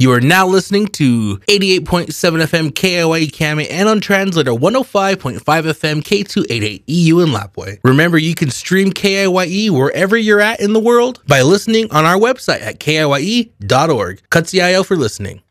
You are now listening to 88.7 FM KIYE Kame and on translator 105.5 FM K288 EU in Lapwai. Remember, you can stream KIYE wherever you're at in the world by listening on our website at kiye.org. Katsiayo for listening.